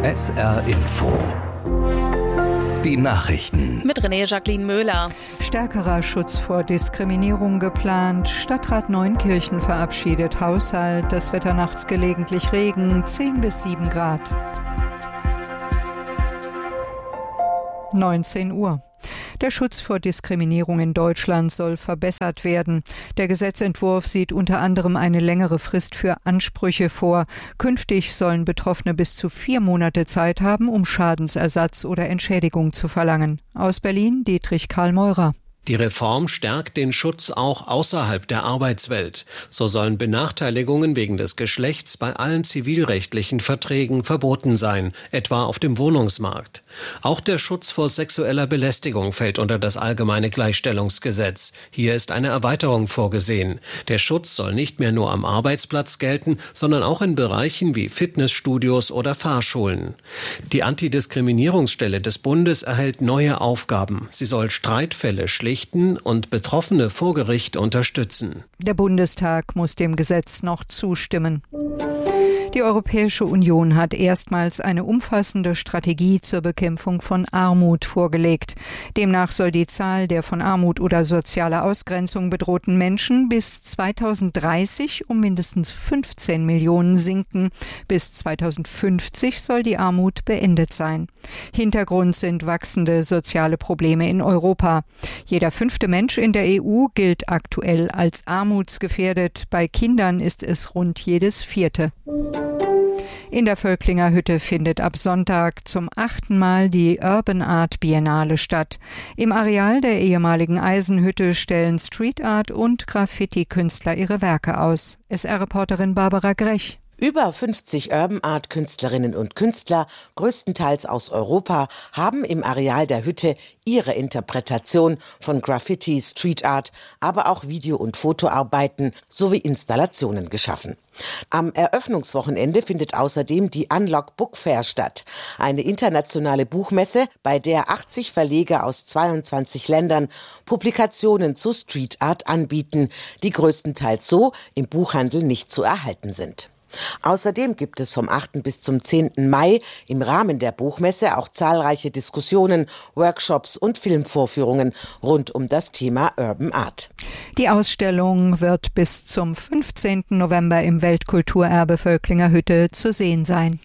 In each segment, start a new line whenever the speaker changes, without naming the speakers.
SR Info. Die Nachrichten.
Mit René-Jacqueline Möhler.
Stärkerer Schutz vor Diskriminierung geplant. Stadtrat Neunkirchen verabschiedet Haushalt. Das Wetter nachts gelegentlich Regen. 10 bis 7 Grad. 19 Uhr. Der Schutz vor Diskriminierung in Deutschland soll verbessert werden. Der Gesetzentwurf sieht unter anderem eine längere Frist für Ansprüche vor. Künftig sollen Betroffene bis zu 4 Monate Zeit haben, um Schadensersatz oder Entschädigung zu verlangen. Aus Berlin Dietrich Karl Meurer.
Die Reform stärkt den Schutz auch außerhalb der Arbeitswelt. So sollen Benachteiligungen wegen des Geschlechts bei allen zivilrechtlichen Verträgen verboten sein, etwa auf dem Wohnungsmarkt. Auch der Schutz vor sexueller Belästigung fällt unter das Allgemeine Gleichstellungsgesetz. Hier ist eine Erweiterung vorgesehen. Der Schutz soll nicht mehr nur am Arbeitsplatz gelten, sondern auch in Bereichen wie Fitnessstudios oder Fahrschulen. Die Antidiskriminierungsstelle des Bundes erhält neue Aufgaben. Sie soll Streitfälle schlichten und Betroffene vor Gericht unterstützen.
Der Bundestag muss dem Gesetz noch zustimmen. Die Europäische Union hat erstmals eine umfassende Strategie zur Bekämpfung von Armut vorgelegt. Demnach soll die Zahl der von Armut oder sozialer Ausgrenzung bedrohten Menschen bis 2030 um mindestens 15 Millionen sinken. Bis 2050 soll die Armut beendet sein. Hintergrund sind wachsende soziale Probleme in Europa. Jeder 5. Mensch in der EU gilt aktuell als armutsgefährdet. Bei Kindern ist es rund jedes 4. In der Völklinger Hütte findet ab Sonntag zum 8. Mal die Urban Art Biennale statt. Im Areal der ehemaligen Eisenhütte stellen Street Art und Graffiti-Künstler ihre Werke aus. SR-Reporterin Barbara Grech.
Über 50 Urban Art Künstlerinnen und Künstler, größtenteils aus Europa, haben im Areal der Hütte ihre Interpretation von Graffiti, Street Art, aber auch Video- und Fotoarbeiten sowie Installationen geschaffen. Am Eröffnungswochenende findet außerdem die Unlock Book Fair statt, eine internationale Buchmesse, bei der 80 Verleger aus 22 Ländern Publikationen zu Street Art anbieten, die größtenteils so im Buchhandel nicht zu erhalten sind. Außerdem gibt es vom 8. bis zum 10. Mai im Rahmen der Buchmesse auch zahlreiche Diskussionen, Workshops und Filmvorführungen rund um das Thema Urban Art.
Die Ausstellung wird bis zum 15. November im Weltkulturerbe Völklinger Hütte zu sehen sein.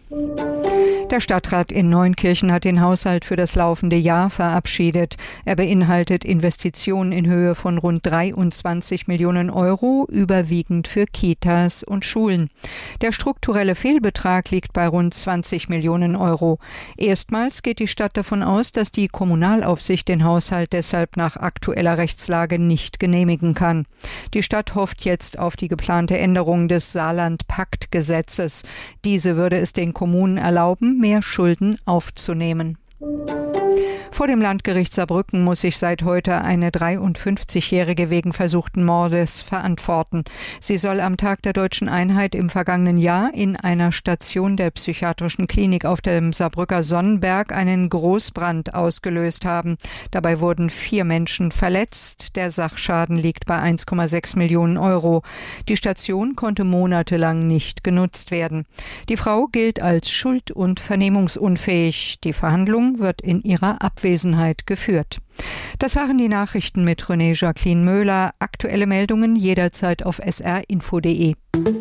Der Stadtrat in Neunkirchen hat den Haushalt für das laufende Jahr verabschiedet. Er beinhaltet Investitionen in Höhe von rund 23 Millionen Euro, überwiegend für Kitas und Schulen. Der strukturelle Fehlbetrag liegt bei rund 20 Millionen Euro. Erstmals geht die Stadt davon aus, dass die Kommunalaufsicht den Haushalt deshalb nach aktueller Rechtslage nicht genehmigen kann. Die Stadt hofft jetzt auf die geplante Änderung des Saarland-Pakt-Gesetzes. Diese würde es den Kommunen erlauben, mehr Schulden aufzunehmen. Vor dem Landgericht Saarbrücken muss sich seit heute eine 53-Jährige wegen versuchten Mordes verantworten. Sie soll am Tag der Deutschen Einheit im vergangenen Jahr in einer Station der psychiatrischen Klinik auf dem Saarbrücker Sonnenberg einen Großbrand ausgelöst haben. Dabei wurden 4 Menschen verletzt. Der Sachschaden liegt bei 1,6 Millionen Euro. Die Station konnte monatelang nicht genutzt werden. Die Frau gilt als schuld- und vernehmungsunfähig. Die Verhandlung wird in ihrer Abwesenheit geführt. Das waren die Nachrichten mit René-Jacqueline Möhler. Aktuelle Meldungen jederzeit auf srinfo.de.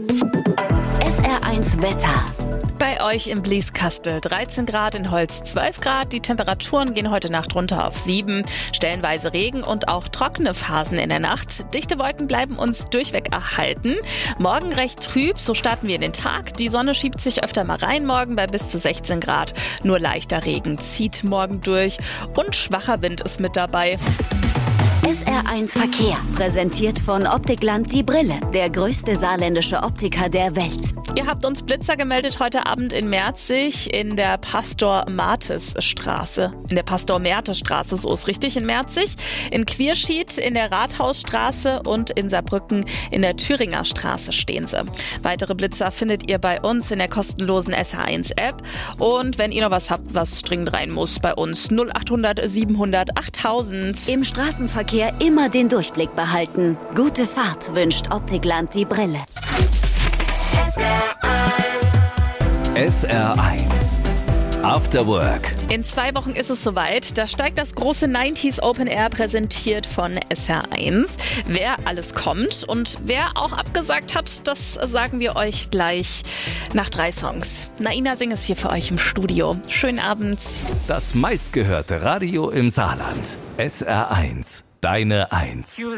SR1 Wetter.
Bei euch im Blieskastel 13 Grad, in Holz 12 Grad. Die Temperaturen gehen heute Nacht runter auf 7. Stellenweise Regen und auch trockene Phasen in der Nacht. Dichte Wolken bleiben uns durchweg erhalten. Morgen recht trüb, so starten wir in den Tag. Die Sonne schiebt sich öfter mal rein morgen bei bis zu 16 Grad. Nur leichter Regen zieht morgen durch und schwacher Wind ist mit dabei.
SR1 Verkehr, präsentiert von Optikland die Brille, der größte saarländische Optiker der Welt.
Ihr habt uns Blitzer gemeldet heute Abend in Merzig in der Pastor-Martes-Straße. In der Pastor-Mertes-Straße, so ist richtig, in Merzig. In Quierschied in der Rathausstraße und in Saarbrücken in der Thüringer Straße stehen sie. Weitere Blitzer findet ihr bei uns in der kostenlosen SR1-App. Und wenn ihr noch was habt, was dringend rein muss, bei uns 0800 700 8000.
Im Straßenverkehr immer den Durchblick behalten. Gute Fahrt wünscht Optikland die Brille.
SR1 After Work.
In 2 Wochen ist es soweit. Da steigt das große 90s Open Air, präsentiert von SR1. Wer alles kommt und wer auch abgesagt hat, das sagen wir euch gleich nach 3 Songs. Naina Singh ist hier für euch im Studio. Schönen Abend.
Das meistgehörte Radio im Saarland. SR1. Deine 1.